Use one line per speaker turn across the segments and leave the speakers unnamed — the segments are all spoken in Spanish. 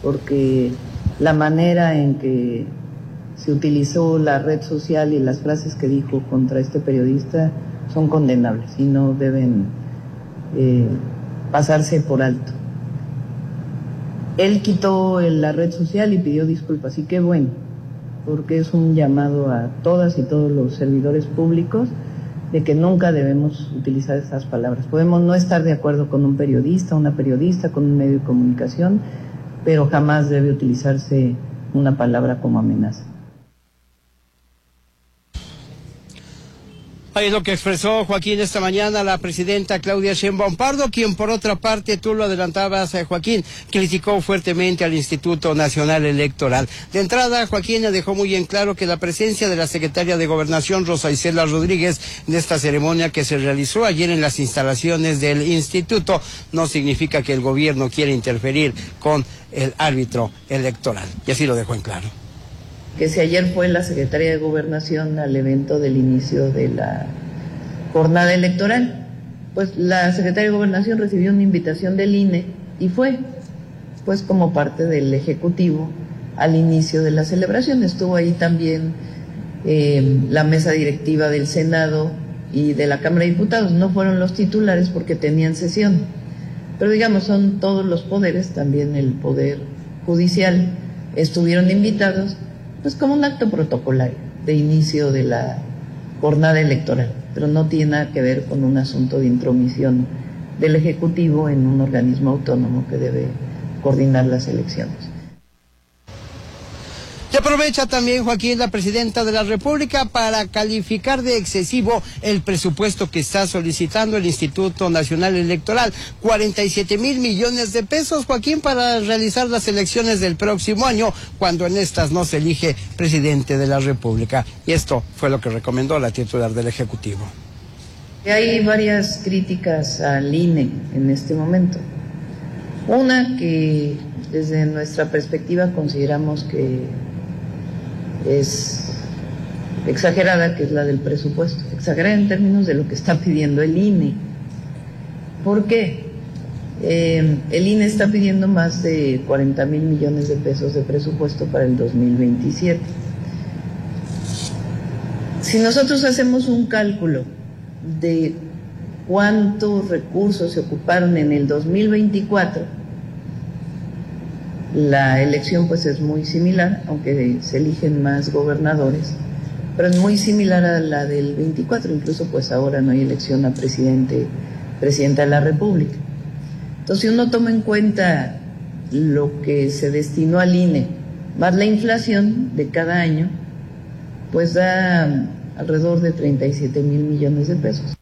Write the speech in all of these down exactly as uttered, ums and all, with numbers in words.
porque la manera en que se utilizó la red social y las frases que dijo contra este periodista son condenables y no deben eh, pasarse por alto. Él quitó la red social y pidió disculpas, y qué bueno, porque es un llamado a todas y todos los servidores públicos de que nunca debemos utilizar esas palabras. Podemos no estar de acuerdo con un periodista, una periodista, con un medio de comunicación, pero jamás debe utilizarse una palabra como amenaza.
Ahí es lo que expresó Joaquín esta mañana la presidenta Claudia Sheinbaum Pardo, quien por otra parte, tú lo adelantabas, eh, Joaquín, criticó fuertemente al Instituto Nacional Electoral. De entrada, Joaquín dejó muy en claro que la presencia de la secretaria de Gobernación, Rosa Isela Rodríguez, en esta ceremonia que se realizó ayer en las instalaciones del instituto, no significa que el gobierno quiera interferir con el árbitro electoral. Y así lo dejó en claro.
Que si ayer fue la Secretaría de Gobernación al evento del inicio de la jornada electoral, pues la Secretaría de Gobernación recibió una invitación del I N E y fue, pues como parte del Ejecutivo al inicio de la celebración. Estuvo ahí también eh, la mesa directiva del Senado y de la Cámara de Diputados. No fueron los titulares porque tenían sesión, pero digamos son todos los poderes, también el Poder Judicial, estuvieron invitados, pues como un acto protocolario de inicio de la jornada electoral, pero no tiene nada que ver con un asunto de intromisión del Ejecutivo en un organismo autónomo que debe coordinar las elecciones.
Y aprovecha también, Joaquín, la presidenta de la República para calificar de excesivo el presupuesto que está solicitando el Instituto Nacional Electoral. cuarenta y siete mil millones de pesos, Joaquín, para realizar las elecciones del próximo año, cuando en estas no se elige presidente de la República. Y esto fue lo que recomendó la titular del Ejecutivo.
Hay varias críticas al I N E en este momento. Una que desde nuestra perspectiva consideramos que es exagerada, que es la del presupuesto, exagerada en términos de lo que está pidiendo el I N E. ¿Por qué? Eh, el I N E está pidiendo más de cuarenta mil millones de pesos de presupuesto para el dos mil veintisiete. Si nosotros hacemos un cálculo de cuántos recursos se ocuparon en el dos mil veinticuatro, la elección pues es muy similar, aunque se eligen más gobernadores, pero es muy similar a la del veinticuatro, incluso pues ahora no hay elección a presidente, presidenta de la República. Entonces, si uno toma en cuenta lo que se destinó al I N E, más la inflación de cada año, pues da alrededor de treinta y siete mil millones de pesos.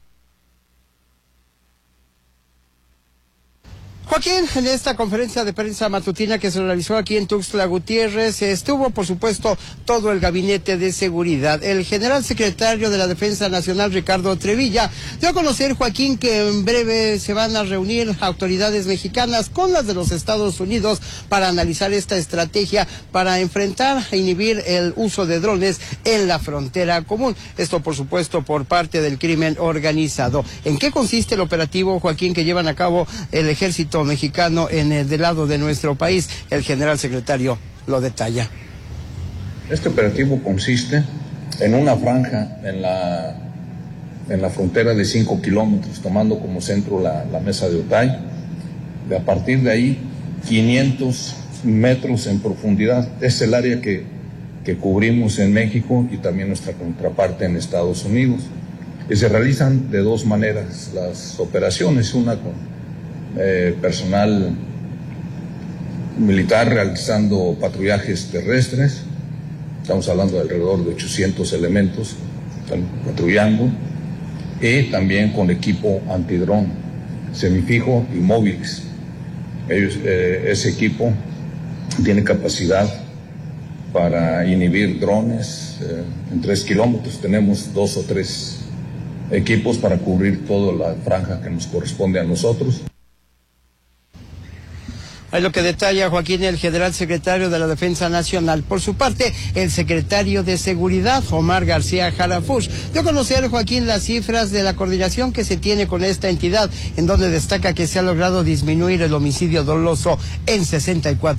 Joaquín, en esta conferencia de prensa matutina que se realizó aquí en Tuxtla Gutiérrez, estuvo, por supuesto, todo el gabinete de seguridad. El general secretario de la Defensa Nacional, Ricardo Trevilla, dio a conocer, Joaquín, que en breve se van a reunir autoridades mexicanas con las de los Estados Unidos para analizar esta estrategia para enfrentar e inhibir el uso de drones en la frontera común. Esto, por supuesto, por parte del crimen organizado. ¿En qué consiste el operativo, Joaquín, que llevan a cabo el ejército mexicano en el del lado de nuestro país? El general secretario lo detalla.
Este operativo consiste en una franja en la, en la frontera de cinco kilómetros, tomando como centro la, la mesa de Otay. De a partir de ahí, quinientos metros en profundidad. Es el área que, que cubrimos en México y también nuestra contraparte en Estados Unidos. Y se realizan de dos maneras las operaciones, una con Eh, personal militar realizando patrullajes terrestres, estamos hablando de alrededor de ochocientos elementos están patrullando, y también con equipo antidrón, semifijo y móviles. Ellos, eh, ese equipo tiene capacidad para inhibir drones eh, en tres kilómetros. Tenemos dos o tres equipos para cubrir toda la franja que nos corresponde a nosotros.
Es lo que detalla, Joaquín, el general secretario de la Defensa Nacional. Por su parte, el secretario de Seguridad, Omar García Harfuch, dio a conocer, Joaquín, las cifras de la coordinación que se tiene con esta entidad, en donde destaca que se ha logrado disminuir el homicidio doloso en sesenta y cuatro